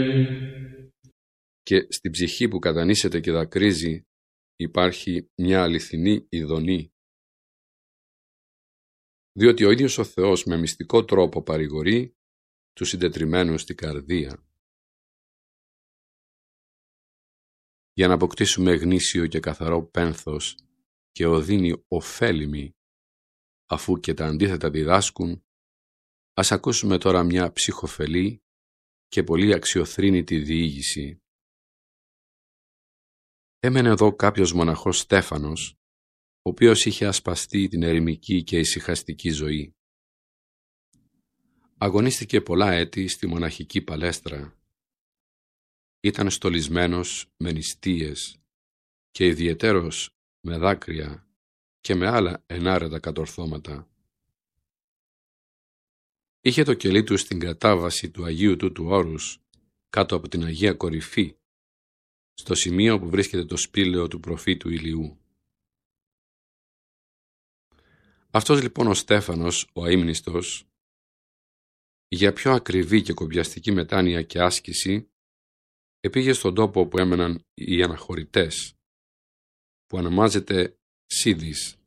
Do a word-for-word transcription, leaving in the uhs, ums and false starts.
Και στην ψυχή που κατανήσεται και δακρύζει υπάρχει μια αληθινή ειδονή. Διότι ο ίδιος ο Θεός με μυστικό τρόπο παρηγορεί τους συντετριμμένους στην καρδία. Για να αποκτήσουμε γνήσιο και καθαρό πένθος και οδύνη ωφέλιμη, αφού και τα αντίθετα διδάσκουν, ας ακούσουμε τώρα μια ψυχοφελή και πολύ αξιοθρήνητη διήγηση. Έμενε εδώ κάποιος μοναχός Στέφανος, ο οποίος είχε ασπαστεί την ερημική και ησυχαστική ζωή. Αγωνίστηκε πολλά έτη στη μοναχική παλέστρα. Ήταν στολισμένος με νηστείες και ιδιαιτέρως με δάκρυα και με άλλα ενάρετα κατορθώματα. Είχε το κελί του στην κατάβαση του Αγίου Τούτου Όρους, κάτω από την Αγία Κορυφή, στο σημείο που βρίσκεται το σπήλαιο του προφήτου Ηλιού. Αυτός λοιπόν ο Στέφανος, ο αείμνηστος, για πιο ακριβή και κομπιαστική μετάνοια και άσκηση, επήγε στον τόπο που έμεναν οι αναχωρητές, που ονομάζεται Σίδης.